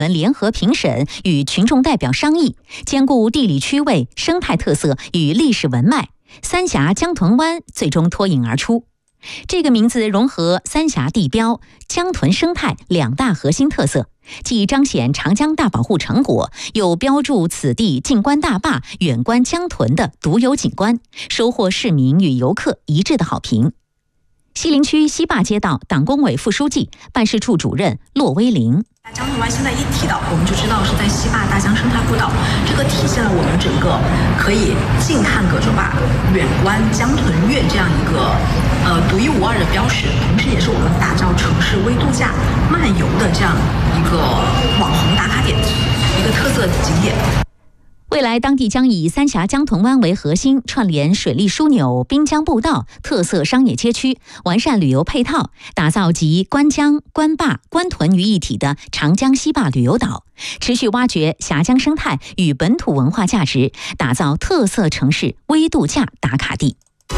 联合评审，与群众代表商议，兼顾地理区位、生态特色与历史文脉，三峡江豚湾最终脱颖而出。这个名字融合三峡地标、江豚生态两大核心特色，既彰显长江大保护成果，又标注此地近观大坝、远观江豚的独有景观，收获市民与游客一致的好评。西陵区西坝街道党工委副书记、办事处主任骆威林。 江豚湾现在一提到，我们就知道是在西坝大江生态步道，这个体现了我们整个可以近看葛洲坝、远观江豚岳这样一个独一无二的标识，同时也是我们打造城市微度假漫游的这样一个网红打卡点，一个特色景点。 未来当地将以三峡江豚湾为核心，串联水利枢纽、滨江步道、特色商业街区，完善旅游配套，打造集观江、观坝、观豚于一体的长江西坝旅游岛，持续挖掘峡江生态与本土文化价值，打造特色城市微度假打卡地。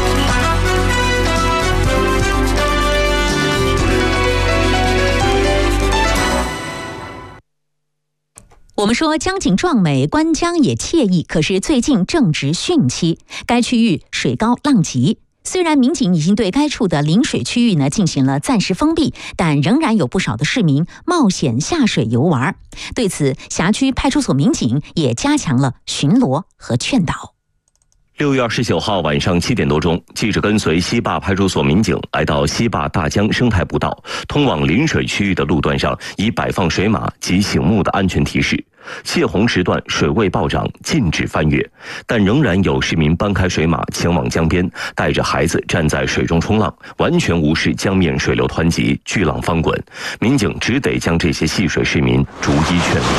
我们说江景壮美，观江也惬意，可是最近正值汛期，该区域水高浪急。虽然民警已经对该处的临水区域进行了暂时封闭，但仍然有不少的市民冒险下水游玩。对此，辖区派出所民警也加强了巡逻和劝导。 6月29号晚上7点多钟，记者跟随西坝派出所民警来到西坝大江生态步道，通往临水区域的路段上已摆放水马及醒目的安全提示。泄洪时段水位暴涨，禁止翻越，但仍然有市民搬开水马前往江边，带着孩子站在水中冲浪，完全无视江面水流湍急、巨浪翻滚。民警只得将这些戏水市民逐一劝离。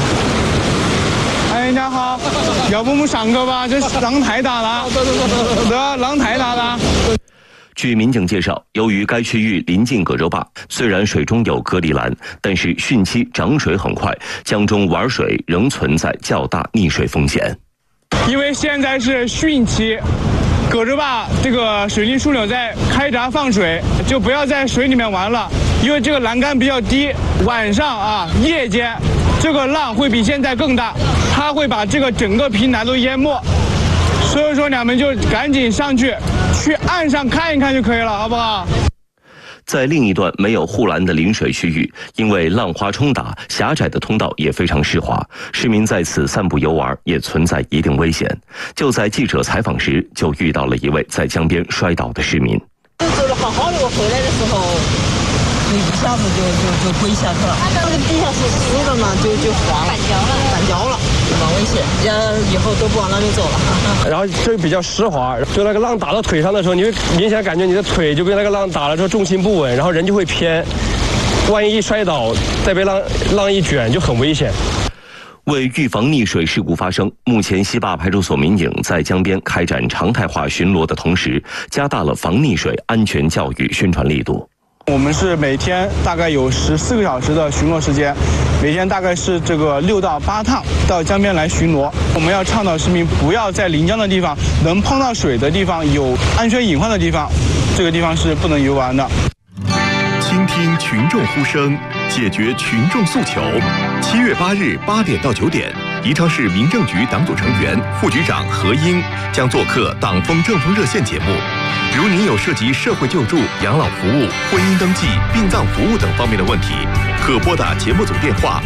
大家好，要不我们上个吧？这浪太大了，对啊，浪太大了。 据民警介绍，由于该区域临近葛洲坝，虽然水中有隔离栏，但是汛期涨水很快，江中玩水仍存在较大溺水风险。 因为现在是汛期，葛洲坝这个水利枢纽在开闸放水，就不要在水里面玩了，因为这个栏杆比较低，晚上夜间这个浪会比现在更大，它会把这个整个平台都淹没。所以说你们就赶紧上去岸上看一看就可以了，好不好？ 在另一段没有护栏的临水区域，因为浪花冲打，狭窄的通道也非常湿滑，市民在此散步游玩也存在一定危险。就在记者采访时，就遇到了一位在江边摔倒的市民。 走得好好的，我回来的时候，一下子就跪下去了。那个地下是湿的嘛，就滑了，板脚了，蛮危险。以后都不往那里走了。 然后这比较湿滑，就那个浪打到腿上的时候，你会明显感觉你的腿就被那个浪打了之后重心不稳，然后人就会偏，万一一摔倒再被浪一卷就很危险。 为预防溺水事故发生，目前西坝派出所民警在江边开展常态化巡逻的同时，加大了防溺水安全教育宣传力度。 我们是每天大概有14个小时的巡逻时间，每天大概是这个6到8趟到江边来巡逻。我们要倡导市民不要在临江的地方、能碰到水的地方、有安全隐患的地方，这个地方是不能游玩的。 倾听群众呼声，解决群众诉求。7月8日8点到9点，宜昌市民政局党组成员、副局长何英将做客党风政风热线节目。如您有涉及社会救助、养老服务、婚姻登记、殡葬服务等方面的问题，可拨打节目组电话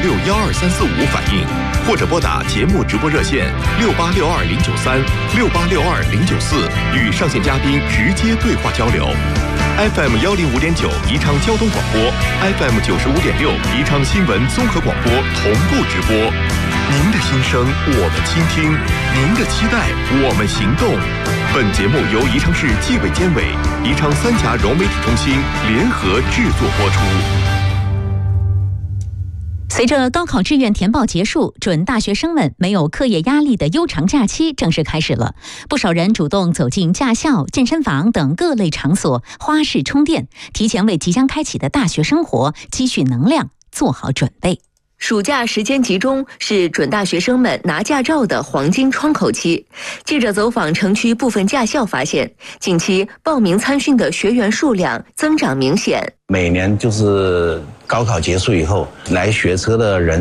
6612-345反映，或者拨打节目直播热线6862-093、6862-094，与上线嘉宾直接对话交流。FM 105.9宜昌交通广播， FM 95.6宜昌新闻综合广播同步直播。您的心声我们倾听，您的期待我们行动。本节目由宜昌市纪委监委、宜昌三峡融媒体中心联合制作播出。 随着高考志愿填报结束，准大学生们没有课业压力的悠长假期正式开始了。不少人主动走进驾校、健身房等各类场所，花式充电，提前为即将开启的大学生活积蓄能量，做好准备。 暑假时间集中，是准大学生们拿驾照的黄金窗口期。记者走访城区部分驾校发现，近期报名参训的学员数量增长明显。 每年就是高考结束以后来学车的人